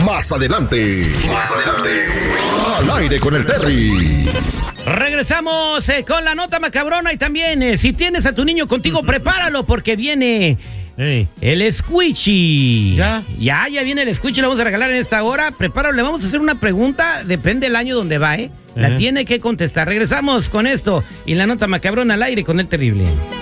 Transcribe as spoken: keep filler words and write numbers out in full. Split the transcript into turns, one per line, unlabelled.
Más adelante. Más adelante. Al aire con el Terry.
Regresamos eh, con la nota macabrona y también, eh, si tienes a tu niño contigo, prepáralo porque viene hey. el Squishy.
¿Ya?
Ya, ya viene el Squishy, lo vamos a regalar en esta hora. Prepáralo, le vamos a hacer una pregunta, depende del año donde va, ¿eh? La uh-huh. tiene que contestar. Regresamos con esto y la nota macabrona al aire con el terrible.